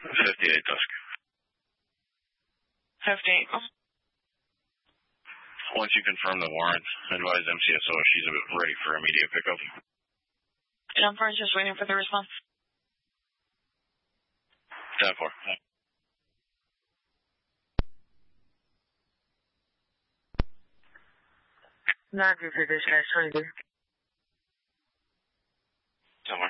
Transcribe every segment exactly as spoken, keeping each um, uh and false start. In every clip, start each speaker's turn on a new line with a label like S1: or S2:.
S1: fifty-eight Tusk.
S2: fifty-eight.
S1: Once you confirm the warrant, advise M C S O she's ready for immediate pickup.
S2: ten four, just waiting for the response.
S1: ten four.
S3: Not good for this guy, twenty-two.
S1: Somewhere.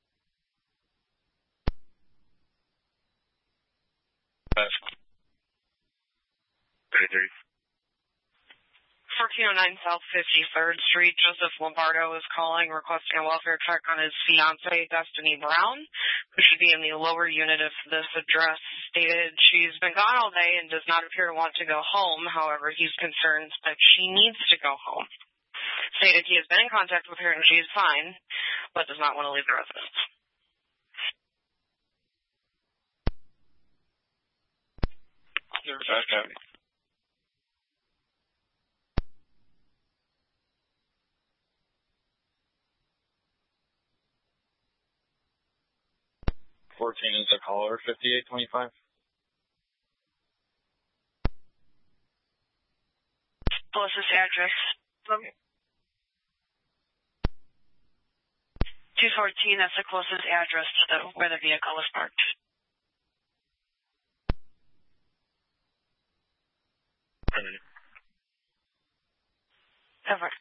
S1: thirty-three.
S2: fourteen oh nine South fifty-third Street, Joseph Lombardo is calling, requesting a welfare check on his fiancée, Destiny Brown, who should be in the lower unit of this address. Stated she's been gone all day and does not appear to want to go home. However, he's concerned that she needs to go home. Stated he has been in contact with her and she is fine, but does not want to leave the residence.
S1: Okay.
S4: fourteen is the caller, fifty-eight twenty-five.
S2: Closest address. two fourteen, that's the closest address to the, where the vehicle was parked. Over.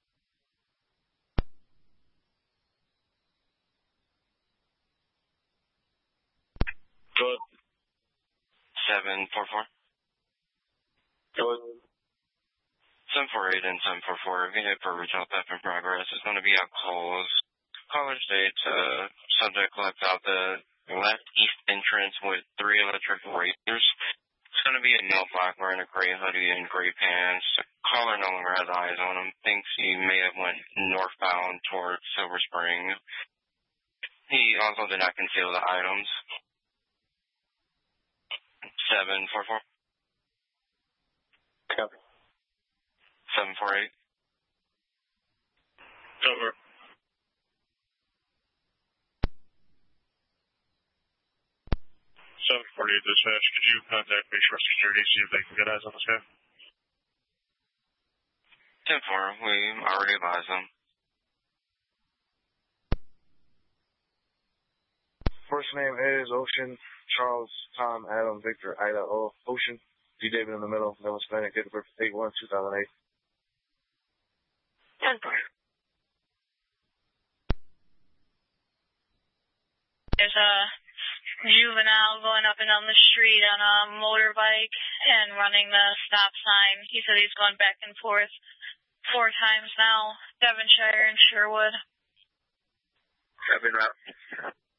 S1: Good. seven four four.
S4: Good.
S1: seven four eight and seven four four. Unit for retail theft in progress is going to be at close. Caller states, uh, subject left out the left east entrance with three electric razors. It's going to be a male black wearing a gray hoodie and gray pants. Caller no longer has eyes on him. Thinks he may have went northbound towards Silver Spring. He also did not conceal the items. seven four four.
S4: Copy.
S1: seven four eight. Over. seven forty-eight dispatch, could you contact Base for Security, see if they can get eyes on this guy? ten four, we already advised them.
S3: First name is Ocean, Charles, Tom, Adam, Victor, Ida, O, Ocean, D. David in the middle, Mel Hispanic, date of birth eight one two thousand eight.
S2: ten four. There's a juvenile going up and down the street on a motorbike and running the stop sign. He said he's going back and forth four times now. Devonshire and Sherwood.
S4: Copy route.